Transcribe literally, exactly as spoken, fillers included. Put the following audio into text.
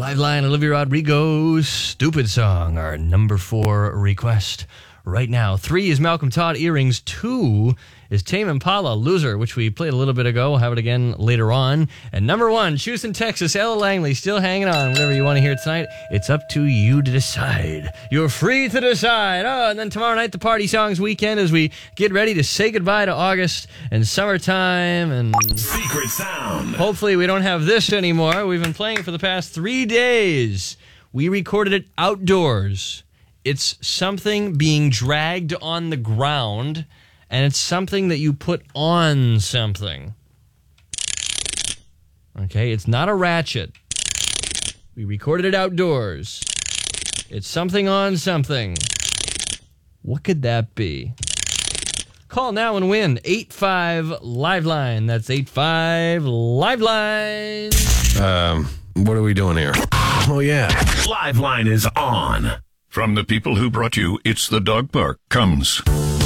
Liveline, Olivia Rodrigo, Stupid Song, our number four request right now. Three is Malcolm Todd, Earrings. Two is Tame Impala, Loser, which we played a little bit ago. We'll have it again later on. And number one, Houston, Texas, Ella Langley, still hanging on. Whatever you want to hear tonight, it's up to you to decide. You're free to decide. Oh, and then tomorrow night, the Party Songs weekend, as we get ready to say goodbye to August and summertime. And Secret Sound. Hopefully we don't have this anymore. We've been playing for the past three days. We recorded it outdoors. It's something being dragged on the ground, and it's something that you put on something. Okay, it's not a ratchet. We recorded it outdoors. It's something on something. What could that be? Call now and win. eight five Liveline. That's eight five Liveline. Um, what are we doing here? Oh, yeah. Liveline is on. From the people who brought you It's the Dog Park comes